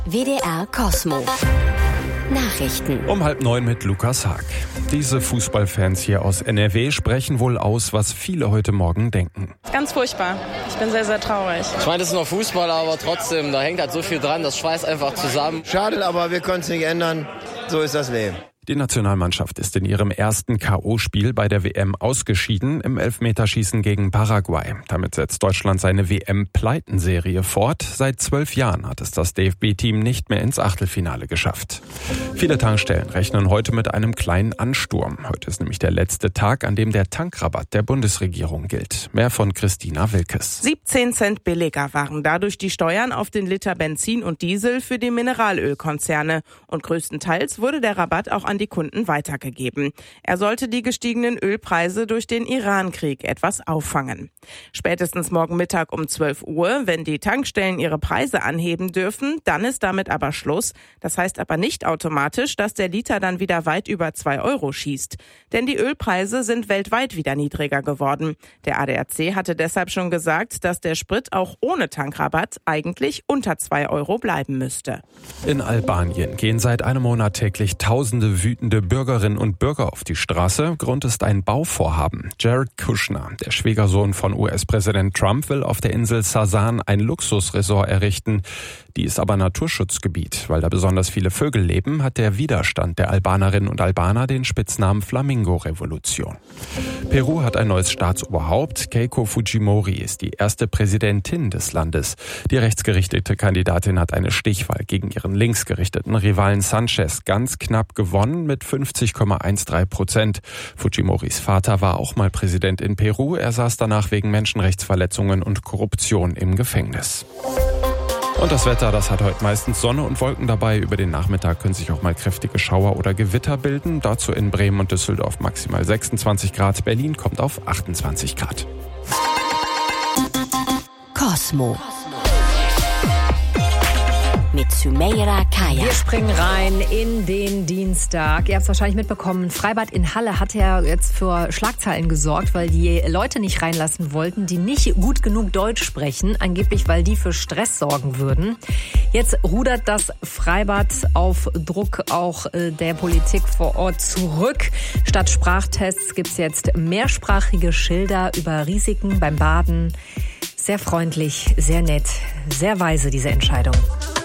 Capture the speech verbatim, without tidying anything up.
W D R Cosmo. Nachrichten. Um halb neun mit Lukas Haag. Diese Fußballfans hier aus N R W sprechen wohl aus, was viele heute Morgen denken. Ganz furchtbar. Ich bin sehr, sehr traurig. Ich meine, das ist nur Fußball, aber trotzdem, da hängt halt so viel dran, das schweißt einfach zusammen. Schade, aber wir können es nicht ändern. So ist das Leben. Die Nationalmannschaft ist in ihrem ersten K O-Spiel bei der W M ausgeschieden im Elfmeterschießen gegen Paraguay. Damit setzt Deutschland seine W M-Pleitenserie fort. Seit zwölf Jahren hat es das D F B-Team nicht mehr ins Achtelfinale geschafft. Viele Tankstellen rechnen heute mit einem kleinen Ansturm. Heute ist nämlich der letzte Tag, an dem der Tankrabatt der Bundesregierung gilt. Mehr von Christina Wilkes. siebzehn Cent billiger waren dadurch die Steuern auf den Liter Benzin und Diesel für die Mineralölkonzerne. Und größtenteils wurde der Rabatt auch an die Kunden weitergegeben. Er sollte die gestiegenen Ölpreise durch den Iran-Krieg etwas auffangen. Spätestens morgen Mittag um zwölf Uhr, wenn die Tankstellen ihre Preise anheben dürfen, dann ist damit aber Schluss. Das heißt aber nicht automatisch, dass der Liter dann wieder weit über zwei Euro schießt. Denn die Ölpreise sind weltweit wieder niedriger geworden. Der A D A C hatte deshalb schon gesagt, dass der Sprit auch ohne Tankrabatt eigentlich unter zwei Euro bleiben müsste. In Albanien gehen seit einem Monat täglich Tausende wütende Bürgerinnen und Bürger auf die Straße. Grund ist ein Bauvorhaben. Jared Kushner, der Schwiegersohn von U S-Präsident Trump, will auf der Insel Sasan ein Luxusresort errichten. Die ist aber Naturschutzgebiet. Weil da besonders viele Vögel leben, hat der Widerstand der Albanerinnen und Albaner den Spitznamen Flamingo-Revolution. Peru hat ein neues Staatsoberhaupt. Keiko Fujimori ist die erste Präsidentin des Landes. Die rechtsgerichtete Kandidatin hat eine Stichwahl gegen ihren linksgerichteten Rivalen Sanchez ganz knapp gewonnen mit fünfzig Komma dreizehn Prozent. Fujimoris Vater war auch mal Präsident in Peru. Er saß danach wegen Menschenrechtsverletzungen und Korruption im Gefängnis. Und das Wetter, das hat heute meistens Sonne und Wolken dabei. Über den Nachmittag können sich auch mal kräftige Schauer oder Gewitter bilden. Dazu in Bremen und Düsseldorf maximal sechsundzwanzig Grad. Berlin kommt auf achtundzwanzig Grad. Cosmo. Mit Sümeyra Kaya. Wir springen rein in den Dienstag. Ihr habt es wahrscheinlich mitbekommen, Freibad in Halle hat ja jetzt für Schlagzeilen gesorgt, weil die Leute nicht reinlassen wollten, die nicht gut genug Deutsch sprechen, angeblich weil die für Stress sorgen würden. Jetzt rudert das Freibad auf Druck auch der Politik vor Ort zurück. Statt Sprachtests gibt's jetzt mehrsprachige Schilder über Risiken beim Baden. Sehr freundlich, sehr nett, sehr weise diese Entscheidung.